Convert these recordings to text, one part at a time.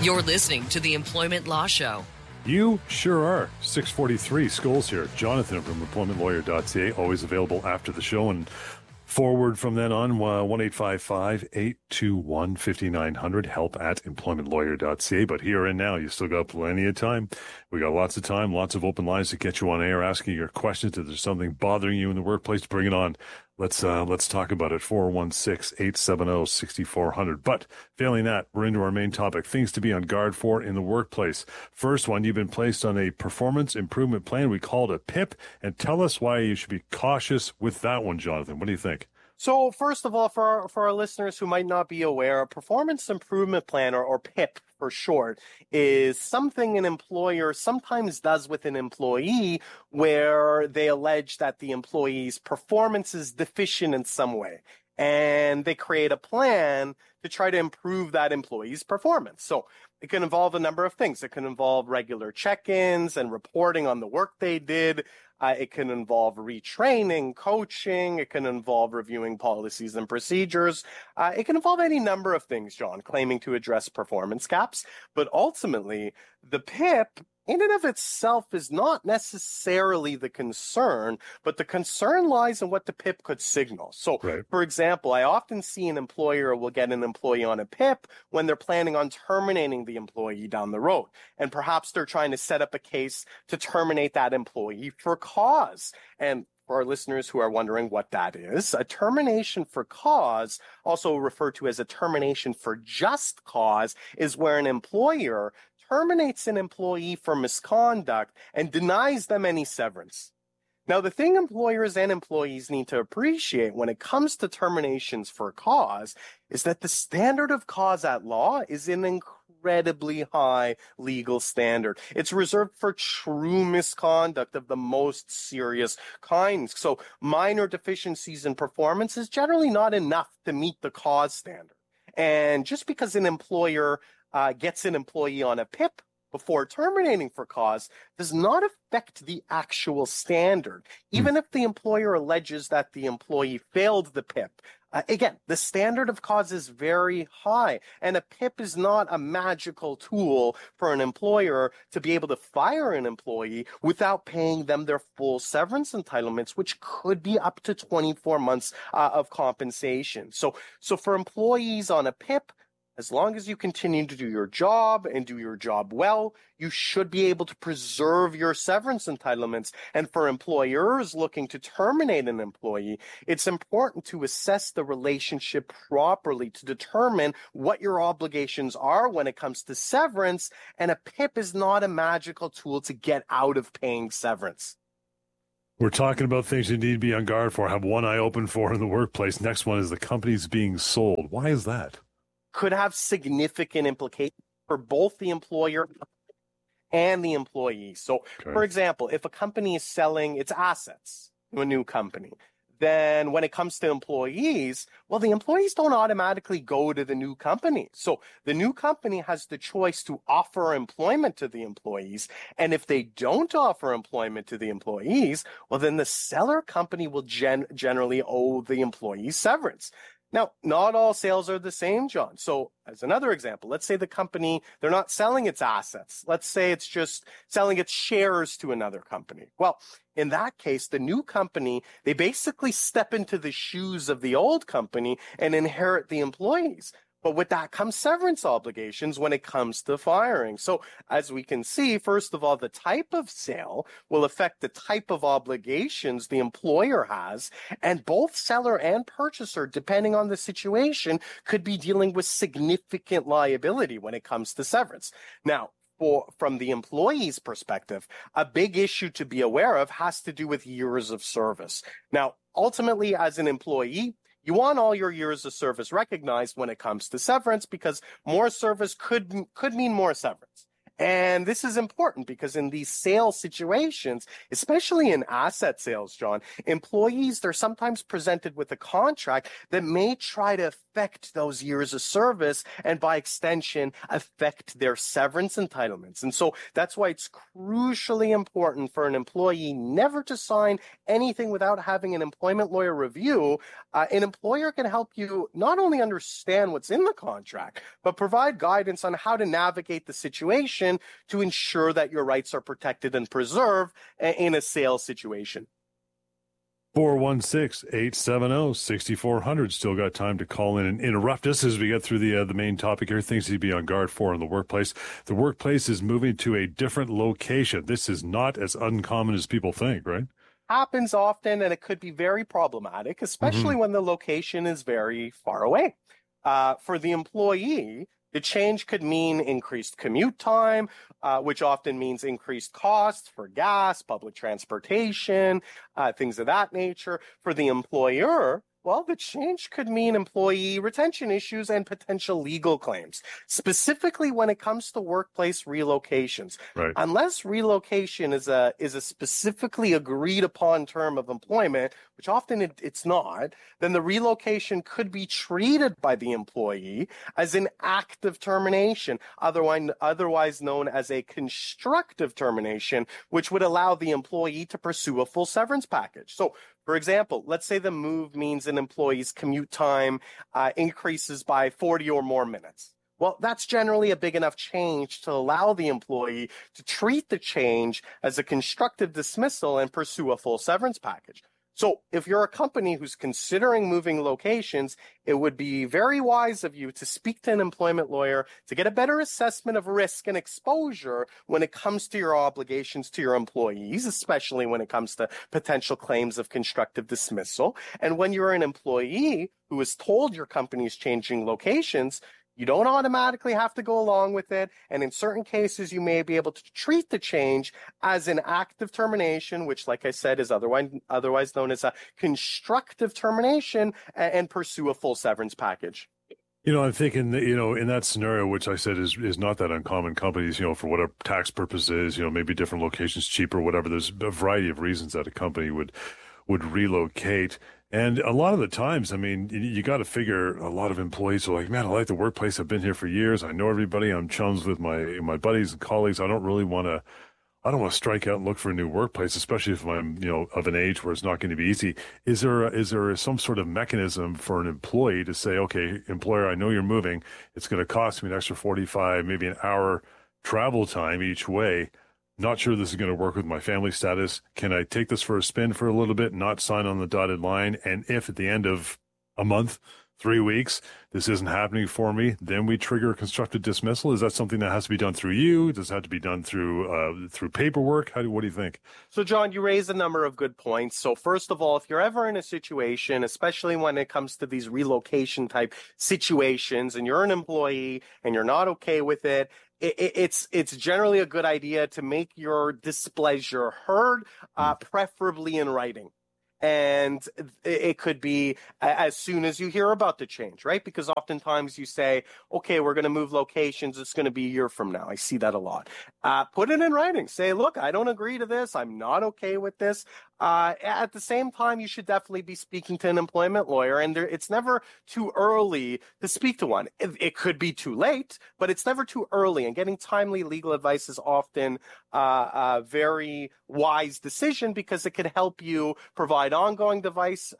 You're listening to the Employment Law Show. You sure are. 643 Scholes here. Jonathan from employmentlawyer.ca, always available after the show and forward from then on. 1-855-821-5900, help at employmentlawyer.ca. But here and now, you still got plenty of time. We got lots of time, lots of open lines to get you on air, asking your questions. If there's something bothering you in the workplace, bring it on. Let's talk about it. 416-870-6400. But failing that, we're into our main topic, things to be on guard for in the workplace. First one, you've been placed on a performance improvement plan. We call it a PIP. And tell us why you should be cautious with that one, Jonathan. What do you think? So first of all, for our listeners who might not be aware, a performance improvement plan, or PIP for short, is something an employer sometimes does with an employee where they allege that the employee's performance is deficient in some way. And they create a plan to try to improve that employee's performance. So it can involve a number of things. It can involve regular check-ins and reporting on the work they did. It can involve retraining, coaching. It can involve reviewing policies and procedures. It can involve any number of things, John, claiming to address performance gaps. But ultimately, the PIP in and of itself is not necessarily the concern, but the concern lies in what the PIP could signal. So, right. For example, I often see an employer will get an employee on a PIP when they're planning on terminating the employee down the road. And perhaps they're trying to set up a case to terminate that employee for cause. And for our listeners who are wondering what that is, a termination for cause, also referred to as a termination for just cause, is where an employer terminates an employee for misconduct and denies them any severance. Now, the thing employers and employees need to appreciate when it comes to terminations for cause is that the standard of cause at law is an incredibly high legal standard. It's reserved for true misconduct of the most serious kinds. So minor deficiencies in performance is generally not enough to meet the cause standard. And just because an employer gets an employee on a PIP before terminating for cause does not affect the actual standard. Even if the employer alleges that the employee failed the PIP, again, the standard of cause is very high, and a PIP is not a magical tool for an employer to be able to fire an employee without paying them their full severance entitlements, which could be up to 24 months of compensation. So for employees on a PIP, as long as you continue to do your job and do your job well, you should be able to preserve your severance entitlements. And for employers looking to terminate an employee, it's important to assess the relationship properly to determine what your obligations are when it comes to severance. And a PIP is not a magical tool to get out of paying severance. We're talking about things you need to be on guard for, have one eye open for in the workplace. Next one is the company's being sold. Why is that? Could have significant implications for both the employer and the employee. So, For example, if a company is selling its assets to a new company, then when it comes to employees, well, the employees don't automatically go to the new company. So the new company has the choice to offer employment to the employees. And if they don't offer employment to the employees, well, then the seller company will generally owe the employees severance. Now, not all sales are the same, John. So as another example, let's say the company, they're not selling its assets. Let's say it's just selling its shares to another company. Well, in that case, the new company, they basically step into the shoes of the old company and inherit the employees. But with that comes severance obligations when it comes to firing. So as we can see, first of all, the type of sale will affect the type of obligations the employer has. And both seller and purchaser, depending on the situation, could be dealing with significant liability when it comes to severance. Now, from the employee's perspective, a big issue to be aware of has to do with years of service. Now, ultimately, as an employee, you want all your years of service recognized when it comes to severance because more service could mean more severance. And this is important because in these sales situations, especially in asset sales, John, employees, they're sometimes presented with a contract that may try to affect those years of service and by extension, affect their severance entitlements. And so that's why it's crucially important for an employee never to sign anything without having an employment lawyer review. An employer can help you not only understand what's in the contract, but provide guidance on how to navigate the situation to ensure that your rights are protected and preserved in a sales situation. 416-870-6400. Still got time to call in and interrupt us as we get through the main topic here, things to be on guard for in the workplace. The workplace is moving to a different location. This is not as uncommon as people think, right? Happens often, and it could be very problematic, especially when the location is very far away. For the employee, the change could mean increased commute time, which often means increased costs for gas, public transportation, things of that nature. For the employer, well, the change could mean employee retention issues and potential legal claims, specifically when it comes to workplace relocations. Right. Unless relocation is a specifically agreed upon term of employment, which often it's not, then the relocation could be treated by the employee as an act of termination, otherwise known as a constructive termination, which would allow the employee to pursue a full severance package. So, for example, let's say the move means an employee's commute time increases by 40 or more minutes. Well, that's generally a big enough change to allow the employee to treat the change as a constructive dismissal and pursue a full severance package. So if you're a company who's considering moving locations, it would be very wise of you to speak to an employment lawyer to get a better assessment of risk and exposure when it comes to your obligations to your employees, especially when it comes to potential claims of constructive dismissal. And when you're an employee who is told your company is changing locations, you don't automatically have to go along with it, and in certain cases, you may be able to treat the change as an act of termination, which, like I said, is otherwise known as a constructive termination, and pursue a full severance package. You know, I'm thinking that, in that scenario, which I said is not that uncommon, companies, for whatever tax purposes, maybe different locations, cheaper, whatever, there's a variety of reasons that a company would relocate. And a lot of the times, I mean, you got to figure a lot of employees are like, man, I like the workplace. I've been here for years. I know everybody. I'm chums with my buddies and colleagues. I don't want to strike out and look for a new workplace, especially if I'm, of an age where it's not going to be easy. Is there some sort of mechanism for an employee to say, okay, employer, I know you're moving. It's going to cost me an extra 45, maybe an hour travel time each way. Not sure this is going to work with my family status. Can I take this for a spin for a little bit, not sign on the dotted line? And if at the end of a month, 3 weeks, this isn't happening for me, then we trigger a constructive dismissal? Is that something that has to be done through you? Does it have to be done through paperwork? What do you think? So, John, you raise a number of good points. So, first of all, if you're ever in a situation, especially when it comes to these relocation type situations, and you're an employee and you're not okay with it, it's generally a good idea to make your displeasure heard, preferably in writing. And it could be as soon as you hear about the change, right? Because oftentimes you say, okay, we're going to move locations. It's going to be a year from now. I see that a lot. Put it in writing. Say, look, I don't agree to this. I'm not okay with this. At the same time, you should definitely be speaking to an employment lawyer, and it's never too early to speak to one. It could be too late, but it's never too early, and getting timely legal advice is often a very wise decision because it could help you provide ongoing advice,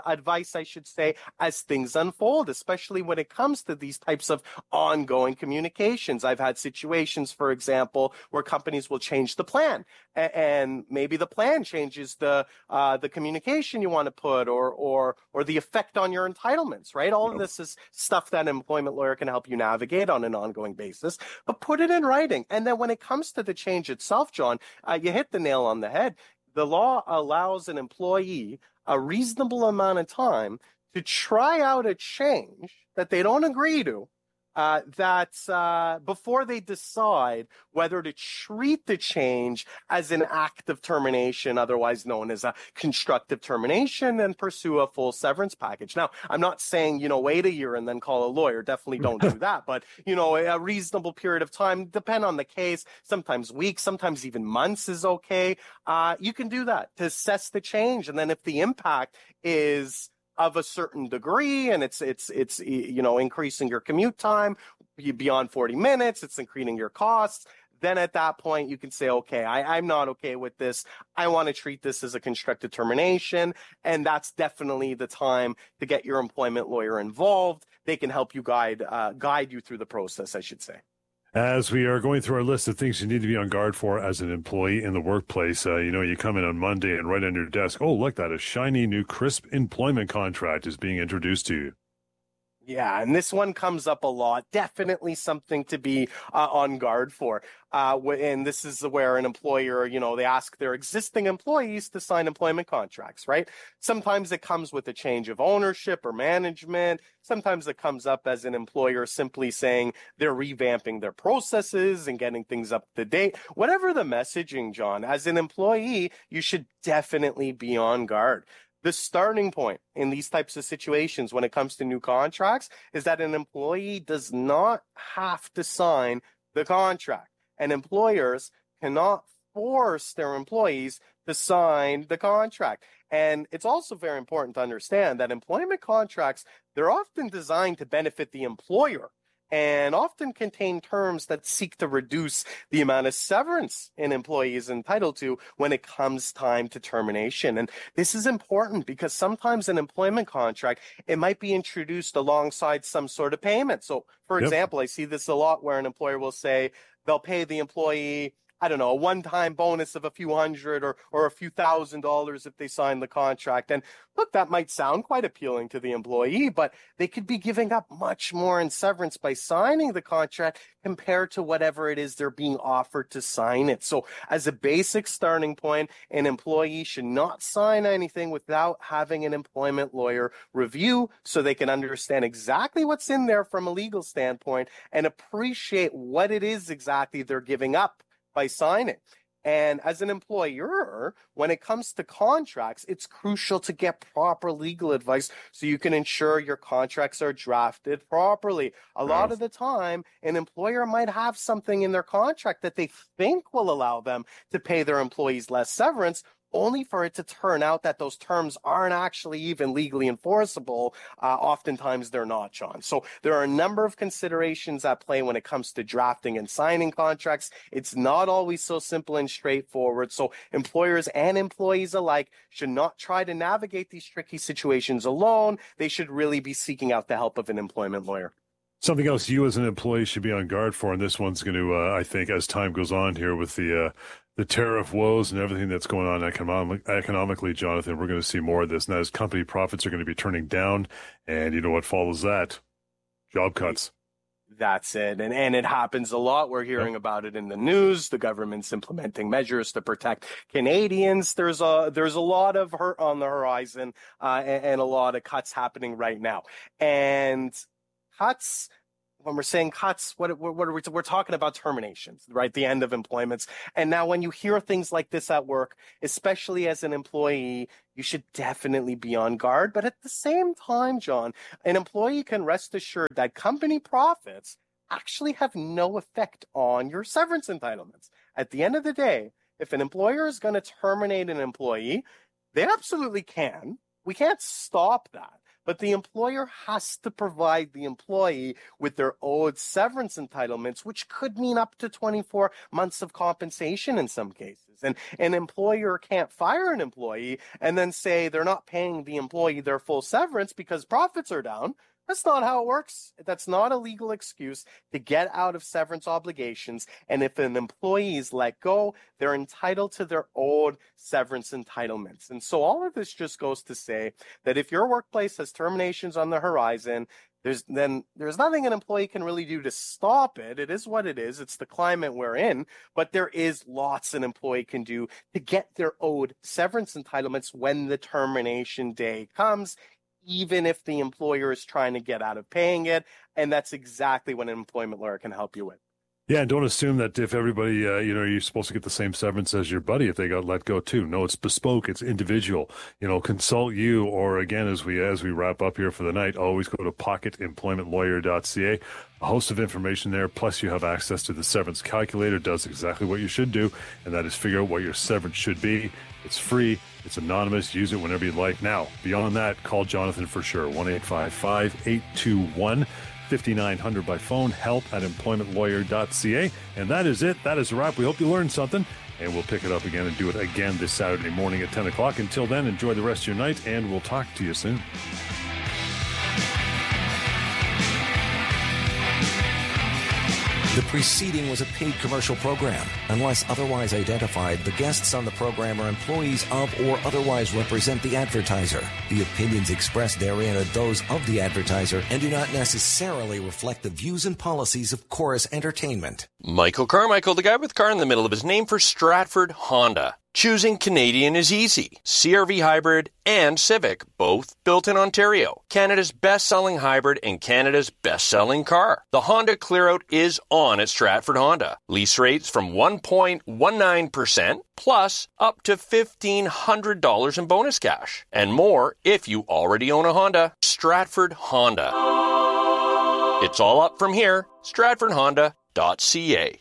I should say, as things unfold, especially when it comes to these types of ongoing communications. I've had situations, for example, where companies will change the plan, and maybe the plan changes the communication you want to put, or the effect on your entitlements, right? All of this is stuff that an employment lawyer can help you navigate on an ongoing basis, but put it in writing. And then when it comes to the change itself, John, you hit the nail on the head. The law allows an employee a reasonable amount of time to try out a change that they don't agree to, that before they decide whether to treat the change as an act of termination, otherwise known as a constructive termination, and pursue a full severance package. Now, I'm not saying, wait a year and then call a lawyer. Definitely don't do that. But, a reasonable period of time, depend on the case, sometimes weeks, sometimes even months is okay. You can do that to assess the change. And then if the impact is of a certain degree and it's increasing your commute time beyond 40 minutes, it's increasing your costs, then at that point you can say, okay, I'm not okay with this. I want to treat this as a constructive termination. And that's definitely the time to get your employment lawyer involved. They can help you guide you through the process, I should say. As we are going through our list of things you need to be on guard for as an employee in the workplace, you come in on Monday and right on your desk, oh, look, that a shiny new crisp employment contract is being introduced to you. Yeah, and this one comes up a lot. Definitely something to be on guard for. And this is where an employer, they ask their existing employees to sign employment contracts, right? Sometimes it comes with a change of ownership or management. Sometimes it comes up as an employer simply saying they're revamping their processes and getting things up to date. Whatever the messaging, John, as an employee, you should definitely be on guard. The starting point in these types of situations when it comes to new contracts is that an employee does not have to sign the contract, and employers cannot force their employees to sign the contract. And it's also very important to understand that employment contracts, they're often designed to benefit the employer and often contain terms that seek to reduce the amount of severance an employee is entitled to when it comes time to termination. And this is important because sometimes an employment contract, it might be introduced alongside some sort of payment. So, for example, I see this a lot where an employer will say they'll pay the employee, I don't know, a one-time bonus of a few hundred or a few $1,000s if they sign the contract. And look, that might sound quite appealing to the employee, but they could be giving up much more in severance by signing the contract compared to whatever it is they're being offered to sign it. So as a basic starting point, an employee should not sign anything without having an employment lawyer review so they can understand exactly what's in there from a legal standpoint and appreciate what it is exactly they're giving up by signing. And as an employer, when it comes to contracts, it's crucial to get proper legal advice so you can ensure your contracts are drafted properly. A lot of the time, an employer might have something in their contract that they think will allow them to pay their employees less severance, only for it to turn out that those terms aren't actually even legally enforceable. Oftentimes they're not, John. So there are a number of considerations at play when it comes to drafting and signing contracts. It's not always so simple and straightforward. So employers and employees alike should not try to navigate these tricky situations alone. They should really be seeking out the help of an employment lawyer. Something else you as an employee should be on guard for, and this one's going to, I think, as time goes on here with the tariff woes and everything that's going on economically, Jonathan, we're going to see more of this. And as company profits are going to be turning down, and you know what follows that? Job cuts. That's it. And it happens a lot. We're hearing about it in the news. The government's implementing measures to protect Canadians. There's a lot of hurt on the horizon and a lot of cuts happening right now. And cuts, when we're saying cuts, what are we're talking about terminations, right? The end of employments. And now when you hear things like this at work, especially as an employee, you should definitely be on guard. But at the same time, John, an employee can rest assured that company profits actually have no effect on your severance entitlements. At the end of the day, if an employer is going to terminate an employee, they absolutely can. We can't stop that. But the employer has to provide the employee with their owed severance entitlements, which could mean up to 24 months of compensation in some cases. And an employer can't fire an employee and then say they're not paying the employee their full severance because profits are down. That's not how it works. That's not a legal excuse to get out of severance obligations. And if an employee is let go, they're entitled to their own severance entitlements. And so all of this just goes to say that if your workplace has terminations on the horizon, there's nothing an employee can really do to stop it. It is what it is. It's the climate we're in. But there is lots an employee can do to get their owed severance entitlements when the termination day comes, even if the employer is trying to get out of paying it. And that's exactly what an employment lawyer can help you with. Yeah, and don't assume that if everybody, you're supposed to get the same severance as your buddy if they got let go too. No, it's bespoke, it's individual. Consult you, or again, as we wrap up here for the night, always go to pocketemploymentlawyer.ca. A host of information there, plus you have access to the severance calculator. Does exactly what you should do, and that is figure out what your severance should be. It's free, it's anonymous, use it whenever you like. Now, beyond that, call Jonathan for sure, 1-855-821 5900 by phone, help@employmentlawyer.ca. And that is it. That is a wrap. We hope you learned something, and we'll pick it up again and do it again this Saturday morning at 10 o'clock. Until then, enjoy the rest of your night, and we'll talk to you soon. The preceding was a paid commercial program. Unless otherwise identified, the guests on the program are employees of or otherwise represent the advertiser. The opinions expressed therein are those of the advertiser and do not necessarily reflect the views and policies of Chorus Entertainment. Michael Carmichael, the guy with car in the middle of his name, for Stratford Honda. Choosing Canadian is easy. CR-V Hybrid and Civic, both built in Ontario. Canada's best-selling hybrid and Canada's best-selling car. The Honda Clearout is on at Stratford Honda. Lease rates from 1.19% plus up to $1,500 in bonus cash. And more if you already own a Honda. Stratford Honda. It's all up from here. StratfordHonda.ca.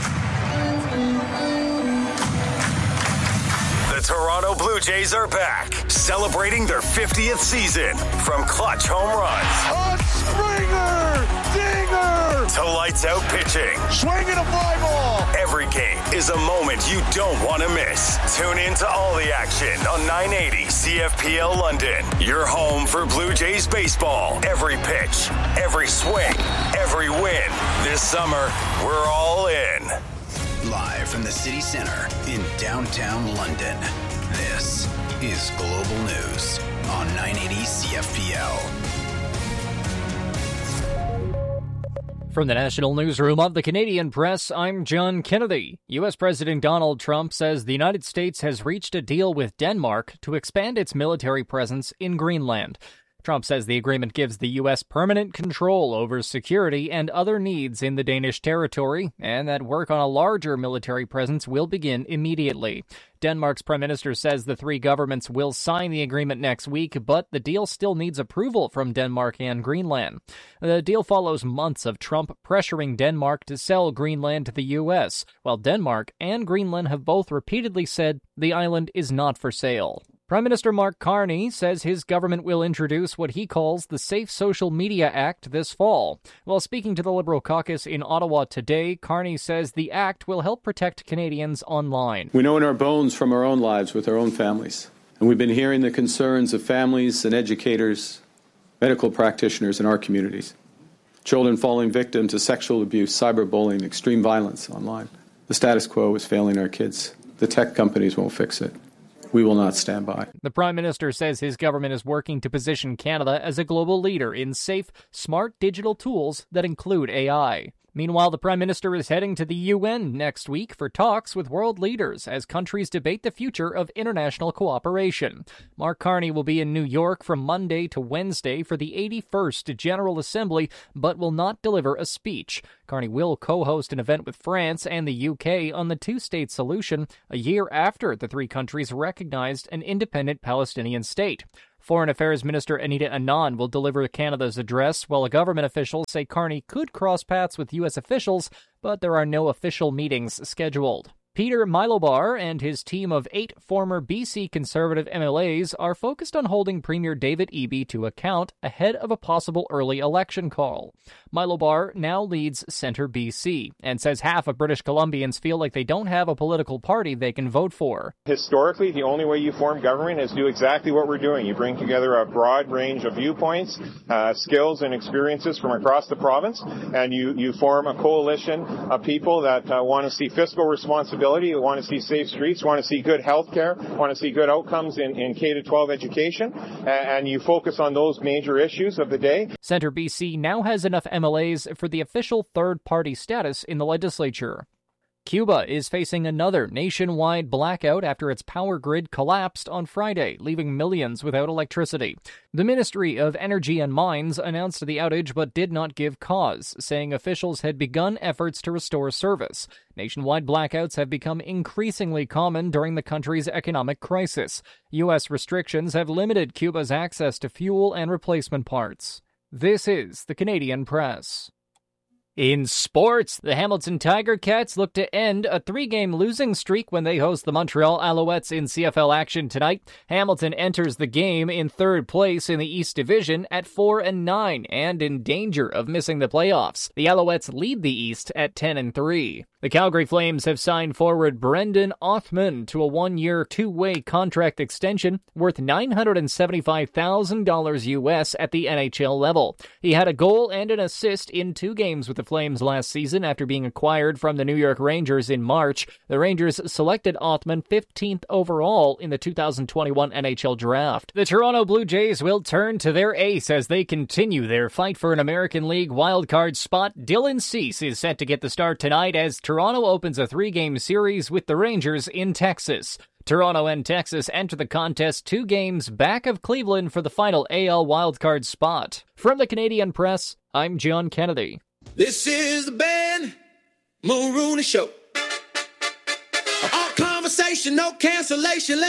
Toronto Blue Jays are back, celebrating their 50th season. From clutch home runs, a Springer, dinger, to lights out pitching, swinging a fly ball. Every game is a moment you don't want to miss. Tune in to all the action on 980 CFPL London. Your home for Blue Jays baseball. Every pitch, every swing, every win. This summer, we're all in. Live from the city center in downtown London, this is Global News on 980 CFPL. From the National Newsroom of the Canadian Press, I'm John Kennedy. U.S. President Donald Trump says the United States has reached a deal with Denmark to expand its military presence in Greenland. Trump says the agreement gives the U.S. permanent control over security and other needs in the Danish territory, and that work on a larger military presence will begin immediately. Denmark's prime minister says the three governments will sign the agreement next week, but the deal still needs approval from Denmark and Greenland. The deal follows months of Trump pressuring Denmark to sell Greenland to the U.S., while Denmark and Greenland have both repeatedly said the island is not for sale. Prime Minister Mark Carney says his government will introduce what he calls the Safe Social Media Act this fall. While speaking to the Liberal caucus in Ottawa today, Carney says the act will help protect Canadians online. We know in our bones from our own lives with our own families, and we've been hearing the concerns of families and educators, medical practitioners in our communities. Children falling victim to sexual abuse, cyberbullying, extreme violence online. The status quo is failing our kids. The tech companies won't fix it. We will not stand by. The Prime Minister says his government is working to position Canada as a global leader in safe, smart digital tools that include AI. Meanwhile, the Prime Minister is heading to the UN next week for talks with world leaders as countries debate the future of international cooperation. Mark Carney will be in New York from Monday to Wednesday for the 81st General Assembly, but will not deliver a speech. Carney will co-host an event with France and the UK on the two-state solution, a year after the three countries recognized an independent Palestinian state. Foreign Affairs Minister Anita Anand will deliver Canada's address, while government officials say Carney could cross paths with U.S. officials, but there are no official meetings scheduled. Peter Mylobar and his team of 8 former BC Conservative MLAs are focused on holding Premier David Eby to account ahead of a possible early election call. Mylobar now leads Centre BC and says half of British Columbians feel like they don't have a political party they can vote for. Historically, the only way you form government is do exactly what we're doing. You bring together a broad range of viewpoints, skills and experiences from across the province, and you form a coalition of people that want to see fiscal responsibility, want to see safe streets, want to see good health care, want to see good outcomes in K-12 education, and you focus on those major issues of the day. Centre BC now has enough MLAs for the official third-party status in the legislature. Cuba is facing another nationwide blackout after its power grid collapsed on Friday, leaving millions without electricity. The Ministry of Energy and Mines announced the outage but did not give cause, saying officials had begun efforts to restore service. Nationwide blackouts have become increasingly common during the country's economic crisis. U.S. restrictions have limited Cuba's access to fuel and replacement parts. This is the Canadian Press. In sports, the Hamilton Tiger Cats look to end a 3-game losing streak when they host the Montreal Alouettes in CFL action tonight. Hamilton enters the game in third place in the East Division at 4-9 and in danger of missing the playoffs. The Alouettes lead the East at 10-3. The Calgary Flames have signed forward Brendan Othman to a 1-year, 2-way contract extension worth $975,000 US at the NHL level. He had a goal and an assist in 2 games with the Flames last season after being acquired from the New York Rangers in March. The Rangers selected Othman 15th overall in the 2021 NHL Draft. The Toronto Blue Jays will turn to their ace as they continue their fight for an American League wildcard spot. Dylan Cease is set to get the start tonight as Toronto opens a 3-game series with the Rangers in Texas. Toronto and Texas enter the contest 2 games back of Cleveland for the final AL wildcard spot. From the Canadian Press, I'm John Kennedy. This is the Ben Mulrooney Show. All conversation, no cancellation.